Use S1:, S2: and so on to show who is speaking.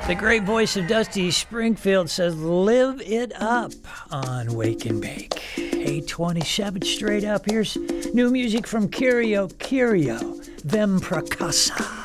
S1: The great voice of Dusty Springfield says, live it up on Wake and Bake. 827 straight up. Here's new music from Kyrio, Vem Prakasa.